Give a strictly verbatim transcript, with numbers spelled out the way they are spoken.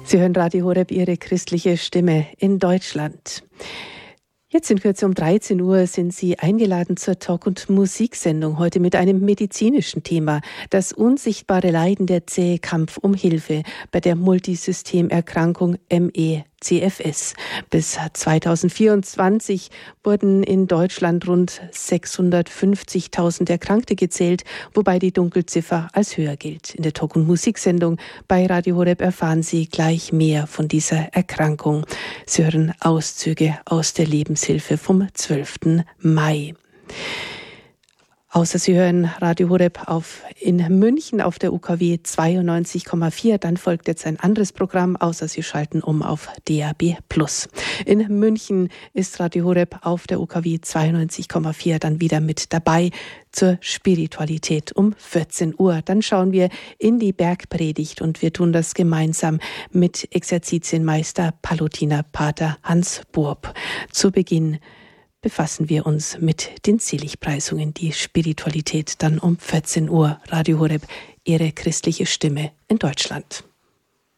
Sie hören Radio Horeb, Ihre christliche Stimme in Deutschland. Jetzt in Kürze um dreizehn Uhr sind Sie eingeladen zur Talk- und Musiksendung, heute mit einem medizinischen Thema. Das unsichtbare Leiden, der zähe Kampf um Hilfe bei der Multisystemerkrankung M E C F S. Bis zweitausendvierundzwanzig wurden in Deutschland rund sechshundertfünfzigtausend Erkrankte gezählt, wobei die Dunkelziffer als höher gilt. In der Talk- und Musiksendung bei Radio Horeb erfahren Sie gleich mehr von dieser Erkrankung. Sie hören Auszüge aus der Lebenshilfe vom zwölften Mai. Außer Sie hören Radio Horeb auf, in München auf der U K W zweiundneunzig Komma vier. Dann folgt jetzt ein anderes Programm, außer Sie schalten um auf D A B plus. In München ist Radio Horeb auf der U K W zweiundneunzig Komma vier dann wieder mit dabei zur Spiritualität um vierzehn Uhr. Dann schauen wir in die Bergpredigt und wir tun das gemeinsam mit Exerzitienmeister Pallottiner Pater Hans Burb. Zu Beginn befassen wir uns mit den Seligpreisungen, die Spiritualität dann um vierzehn Uhr. Radio Horeb, Ihre christliche Stimme in Deutschland.